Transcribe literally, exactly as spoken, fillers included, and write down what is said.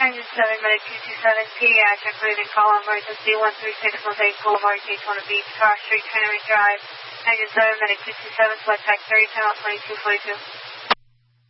Engine seven, Medic two two seven, pediatric, moving call emergency, one three six Mosaic Boulevard, Daytona Beach, Car Street, Trainer Drive. Engine seven, Medic two two seven, select type thirty, channel twenty-two forty-two.